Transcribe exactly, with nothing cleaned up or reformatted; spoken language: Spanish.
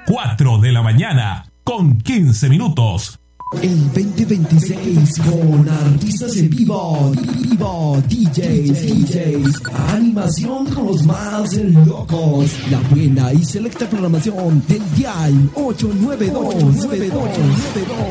cuatro de la mañana con quince minutos. El veinte veintiséis con artistas en vivo, vivo, D Js, D Js, animación con los más locos, la buena y selecta programación del dial ocho nueve dos nueve dos nueve dos.